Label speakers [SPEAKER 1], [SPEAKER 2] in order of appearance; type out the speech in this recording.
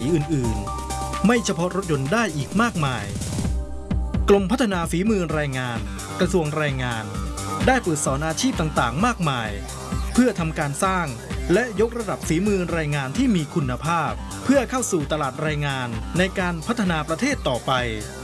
[SPEAKER 1] อื่นๆไม่เฉพาะรถยนต์ได้อีกมากมายกรมพัฒนาฝีมือแรงงานกระทรวงแรงงานได้เปิดสอนอาชีพต่างๆมากมายเพื่อทำการสร้างและยกระดับฝีมือแรงงานที่มีคุณภาพเพื่อเข้าสู่ตลาดแรงงานในการพัฒนาประเทศต่อไป